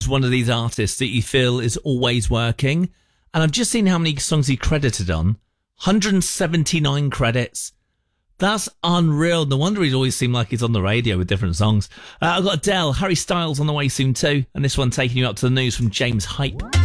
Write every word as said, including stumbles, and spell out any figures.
one of these artists that you feel is always working. And I've just seen how many songs he credited on. one hundred seventy-nine credits. That's unreal. No wonder he's always seemed like he's on the radio with different songs. Uh, I've got Adele, Harry Styles on the way soon too. And this one taking you up to the news from James Hype.